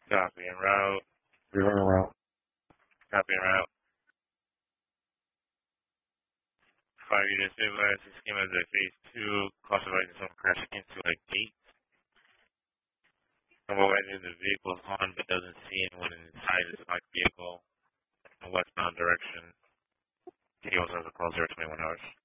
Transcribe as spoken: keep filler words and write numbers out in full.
Copy en route. You're on route. Copy en route. Five units stabilized. The schema is at phase two. Cost of items crashing into a gate. Mobile engine, the vehicle is on but doesn't see anyone inside his locked vehicle in westbound direction. He also has a call zero twenty-one hours.